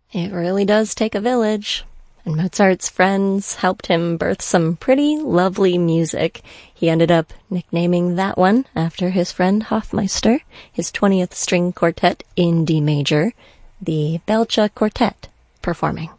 It really does take a village. And Mozart's friends helped him birth some pretty lovely music. He ended up nicknaming that one after his friend Hofmeister, his 20th string quartet in D major, the Belcha Quartet, performing.